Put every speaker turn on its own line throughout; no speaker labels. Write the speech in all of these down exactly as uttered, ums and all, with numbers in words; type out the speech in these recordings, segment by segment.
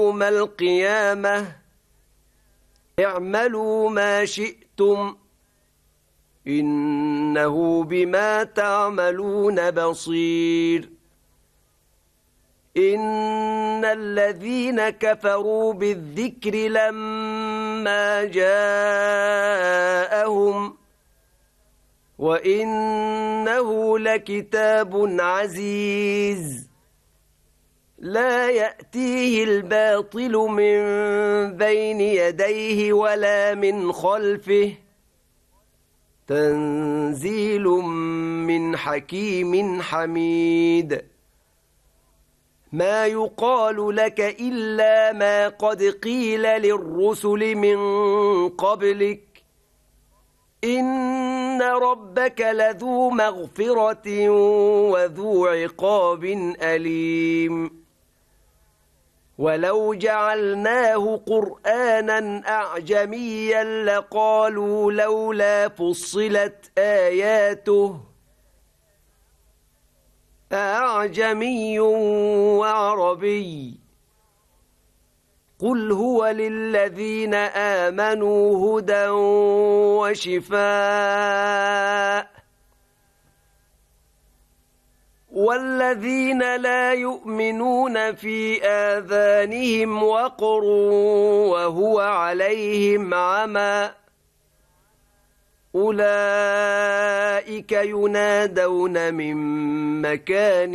يوم القيامة اعملوا ما شئتم إنه بما تعملون بصير. إن الذين كفروا بالذكر لما جاءهم وإنه لكتاب عزيز لا يأتيه الباطل من بين يديه ولا من خلفه تنزيل من حكيم حميد. ما يقال لك إلا ما قد قيل للرسل من قبلك إن ربك لذو مغفرة وذو عقاب أليم. ولو جعلناه قرآنا أعجميا لقالوا لولا فصلت آياته أعجمي وعربي قل هو للذين آمنوا هدى وشفاء والذين لا يؤمنون في آذانهم وقر وهو عليهم عمى أولئك ينادون من مكان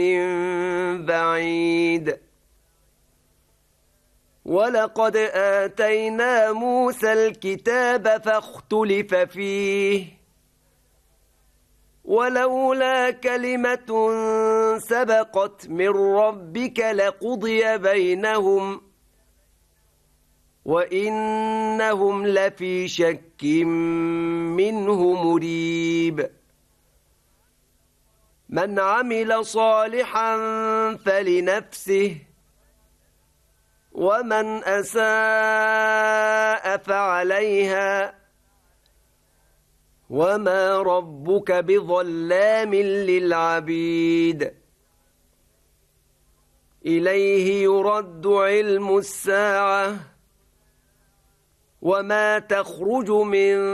بعيد. ولقد آتينا موسى الكتاب فاختلف فيه ولولا كلمة سبقت من ربك لقضي بينهم وإنهم لفي شك منه مريب. من عمل صالحا فلنفسه ومن أساء فعليها وما ربك بظلام للعبيد. إليه يرد علم الساعة وما تخرج من